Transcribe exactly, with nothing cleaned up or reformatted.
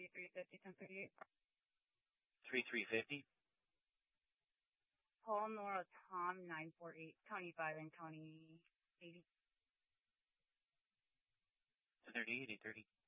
thirty-three fifty, ten thirty-eight. thirty-three fifty. Paul Nora Tom nine four eight, County five and County eighty. ten thirty-eight, eight thirty.